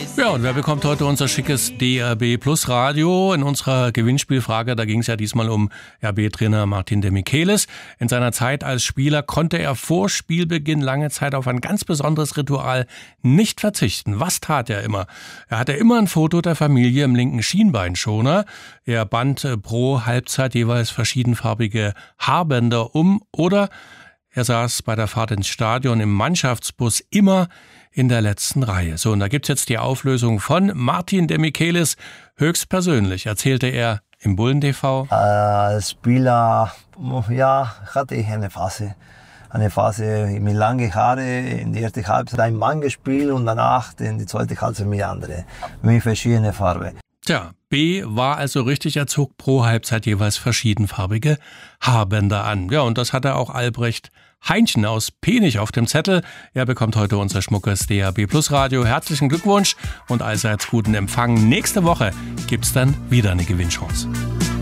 Ja, und wer bekommt heute unser schickes DRB Plus Radio? In unserer Gewinnspielfrage, da ging es ja diesmal um RB-Trainer Martin de Michelis. In seiner Zeit als Spieler konnte er vor Spielbeginn lange Zeit auf ein ganz besonderes Ritual nicht verzichten. Was tat er immer? Er hatte immer ein Foto der Familie im linken Schienbeinschoner. Er band pro Halbzeit jeweils verschiedenfarbige Haarbänder um oder er saß bei der Fahrt ins Stadion im Mannschaftsbus immer in der letzten Reihe. So, und da gibt's jetzt die Auflösung von Martin de Michelis. Höchstpersönlich erzählte er im Bullen TV. Als Spieler, ja, hatte ich eine Phase mit langen Haaren. In der ersten Halbzeit ein Mann gespielt und danach in die zweite Halbzeit mit andere, mit verschiedenen Farben. Tja, B war also richtig, er zog pro Halbzeit jeweils verschiedenfarbige Haarbänder an. Ja, und das hatte auch Albrecht Heinchen aus Penich auf dem Zettel. Er bekommt heute unser schmuckes DRB Plus Radio. Herzlichen Glückwunsch und allseits guten Empfang. Nächste Woche gibt's dann wieder eine Gewinnchance.